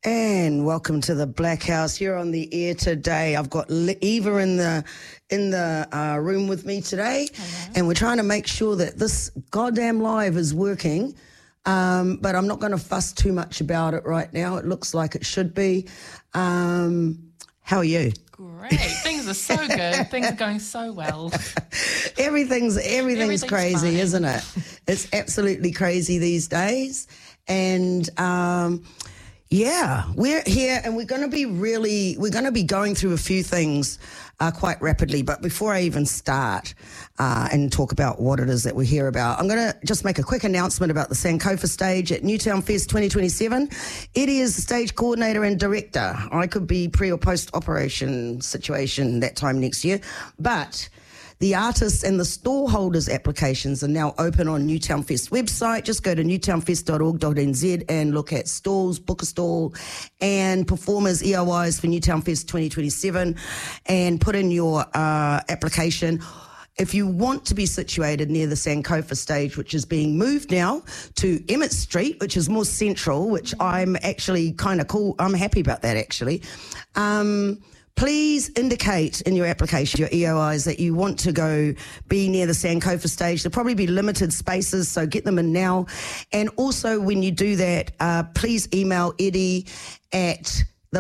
And welcome to the Black House. You're on the air today. I've got Eva in the room with me today. Hello. And we're trying to make sure that this goddamn live is working. But I'm not going to fuss too much about it right now. It looks like it should be. How are you? Great. Things are so good. Things are going so well. Everything's crazy, fine. Isn't it? It's absolutely crazy these days. And yeah, we're here and we're going to be going through a few things quite rapidly. But before I even start and talk about what it is that we hear about, I'm going to just make a quick announcement about the Sankofa stage at Newtown Fest 2027. Eddie is the stage coordinator and director. I could be pre or post operation situation that time next year, but the artists and the stall holders applications are now open on Newtown Fest website. Just go to newtownfest.org.nz and look at stalls, book a stall, and performers EOIs for Newtown Fest 2027 and put in your application. If you want to be situated near the Sankofa stage, which is being moved now to Emmett Street, which is more central, which I'm actually kind of cool. I'm happy about that, actually. Please indicate in your application, your EOIs, that you want to go be near the Sankofa stage. There'll probably be limited spaces, so get them in now. And also, when you do that, please email Eddie at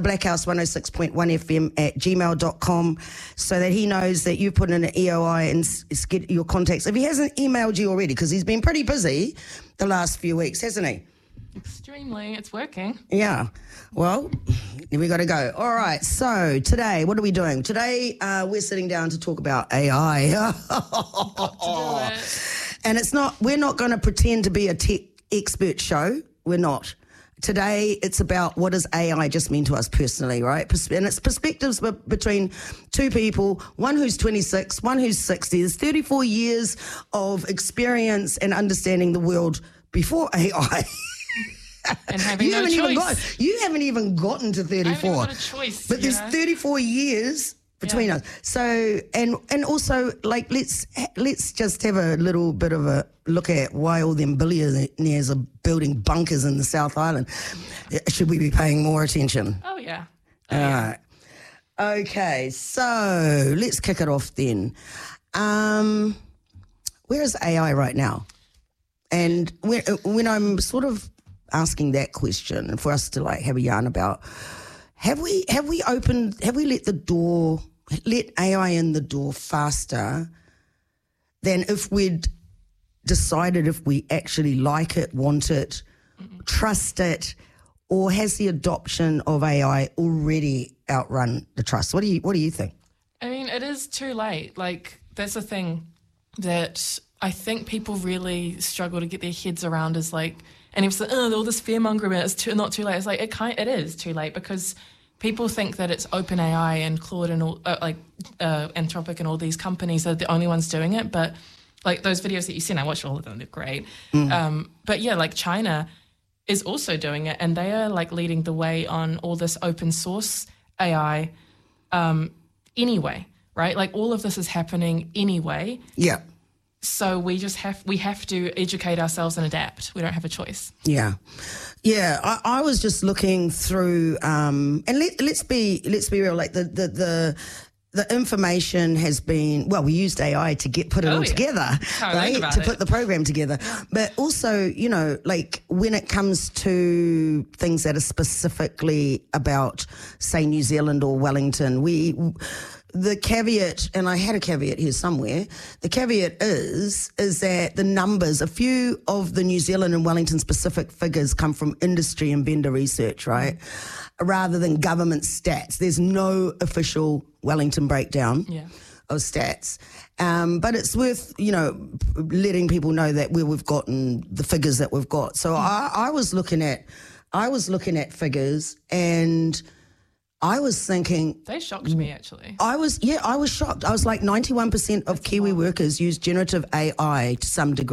theblackhouse106.1fm@gmail.com so that he knows that you put in an EOI and get your contacts. If he hasn't emailed you already, because he's been pretty busy the last few weeks, hasn't he? Extremely. It's working. Yeah. Well, we got to go. All right. So today, what are we doing? Today, we're sitting down to talk about AI. Got to do it. And we're not going to pretend to be a tech expert show. We're not. Today, it's about what does AI just mean to us personally, right? And it's perspectives between two people, one who's 26, one who's 60. There's 34 years of experience and understanding the world before AI. And having no choice. You haven't even gotten to 34. I haven't even got a choice. But there's 34 years between us. So, and also, like, let's just have a little bit of a look at why all them billionaires are building bunkers in the South Island. Should we be paying more attention? Oh, yeah. All right. Okay, so let's kick it off then. Where is AI right now? And when I'm sort of asking that question, and for us to like have a yarn about, have we let AI in the door faster than if we'd decided if we actually like it, want it, trust it, or has the adoption of AI already outrun the trust? What do you think? I mean, it is too late. Like, that's the thing that I think people really struggle to get their heads around is like, and if it's all this fear-mongering about it's not too late. It's like, it is too late because people think that it's OpenAI and Claude and all, Anthropic and all these companies are the only ones doing it. But like those videos that you seen, I watched all of them, they're great. But yeah, like China is also doing it and they are like leading the way on all this open source AI anyway, right? Like all of this is happening anyway. Yeah. So we have to educate ourselves and adapt. We don't have a choice. Yeah. I was just looking through, and let's be real. Like the information has been, well, we used AI to put it all together, right? To put the program together. Yeah. But also, you know, like when it comes to things that are specifically about, say, New Zealand or Wellington, the caveat, and I had a caveat here somewhere, the caveat is that the numbers, a few of the New Zealand and Wellington specific figures come from industry and vendor research, right? Rather than government stats. There's no official Wellington breakdown of stats. But it's worth, you know, letting people know that where we've gotten the figures that we've got. So I was looking at figures and I was thinking... They shocked me, actually. I was shocked. I was like 91% of Kiwi workers use generative AI to some degree.